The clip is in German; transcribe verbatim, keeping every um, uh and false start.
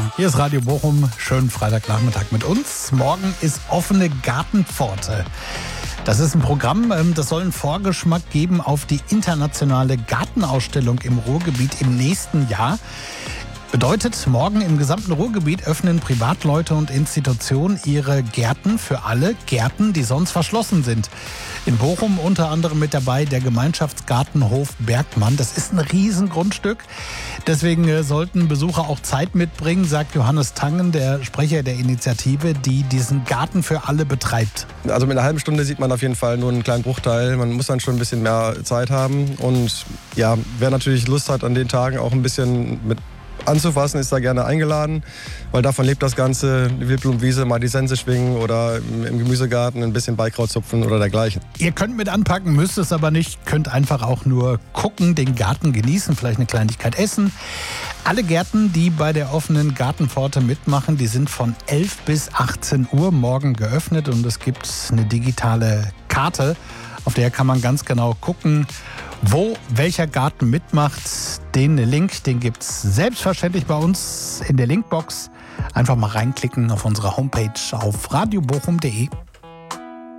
Hier ist Radio Bochum. Schönen Freitagnachmittag mit uns. Morgen ist offene Gartenpforte. Das ist ein Programm, das soll einen Vorgeschmack geben auf die internationale Gartenausstellung im Ruhrgebiet im nächsten Jahr. Bedeutet, morgen im gesamten Ruhrgebiet öffnen Privatleute und Institutionen ihre Gärten für alle Gärten, die sonst verschlossen sind. In Bochum unter anderem mit dabei der Gemeinschaftsgartenhof Bergmann. Das ist ein Riesengrundstück. Deswegen sollten Besucher auch Zeit mitbringen, sagt Johannes Tangen, der Sprecher der Initiative, die diesen Garten für alle betreibt. Also mit einer halben Stunde sieht man auf jeden Fall nur einen kleinen Bruchteil. Man muss dann schon ein bisschen mehr Zeit haben. Und ja, wer natürlich Lust hat, an den Tagen auch ein bisschen mit anzufassen, ist da gerne eingeladen, weil davon lebt das Ganze. Die Wildblumenwiese, mal die Sense schwingen oder im Gemüsegarten ein bisschen Beikraut zupfen oder dergleichen. Ihr könnt mit anpacken, müsst es aber nicht. Könnt einfach auch nur gucken, den Garten genießen, vielleicht eine Kleinigkeit essen. Alle Gärten, die bei der offenen Gartenpforte mitmachen, die sind von elf bis achtzehn Uhr morgen geöffnet und es gibt eine digitale Karte, auf der kann man ganz genau gucken, wo welcher Garten mitmacht. Den Link, den gibt es selbstverständlich bei uns in der Linkbox. Einfach mal reinklicken auf unsere Homepage auf radio bochum punkt de.